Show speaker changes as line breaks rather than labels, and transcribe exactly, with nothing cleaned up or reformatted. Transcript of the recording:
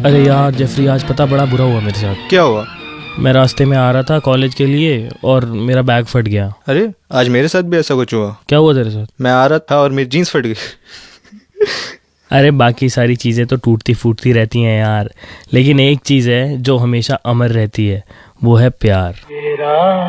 अरे यार जेफरी, आज पता बड़ा बुरा हुआ मेरे साथ।
क्या हुआ?
मैं रास्ते में आ रहा था कॉलेज के लिए और मेरा बैग फट गया।
अरे आज मेरे साथ भी ऐसा कुछ हुआ।
क्या हुआ तेरे साथ?
मैं आ रहा था और मेरी जीन्स फट गई।
अरे बाकी सारी चीज़ें तो टूटती फूटती रहती हैं यार, लेकिन एक चीज़ है जो हमेशा अमर रहती है, वो है प्यार।